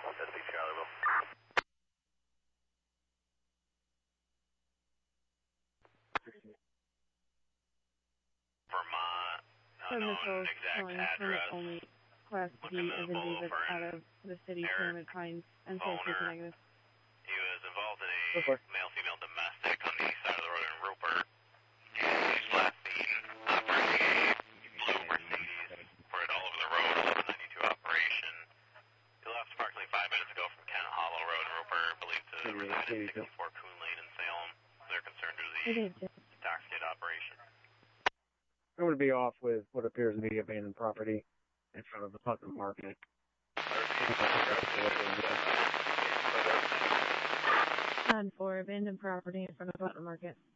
SC Charlottesville. Vermont, unknown exact address. Only Class D as in David out of the city, Pyramid Pines, and Social Negative. He was involved in a male-female domestic on the east side of the road in Rupert. He's last seen operating a blue Mercedes for it all over the road, 1192 operation. He left approximately 5 minutes ago from Kent Hollow Road in Rupert, believed to reside at 64 Coon Lane in Salem. They're concerned due to the intoxicated operation. I'm going to be off with what appears to be abandoned property in front of the Putnam Market. And for abandoned property in front of Putnam Market.